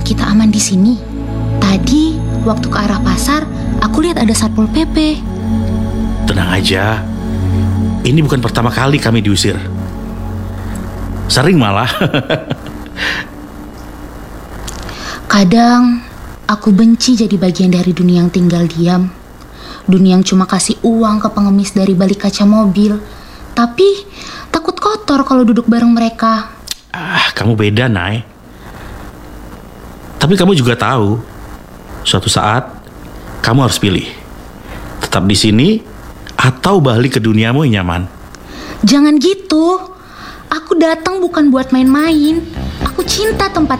kita aman di sini? Tadi waktu ke arah pasar, aku lihat ada Satpol PP. Tenang aja, ini bukan pertama kali kami diusir. Sering malah. Kadang aku benci jadi bagian dari dunia yang tinggal diam. Dunia yang cuma kasih uang ke pengemis dari balik kaca mobil. Tapi takut kotor kalau duduk bareng mereka. Kamu beda, Nay. Tapi kamu juga tahu, suatu saat kamu harus pilih. Tetap di sini atau balik ke duniamu yang nyaman. Jangan gitu. Aku datang bukan buat main-main. Aku cinta tempat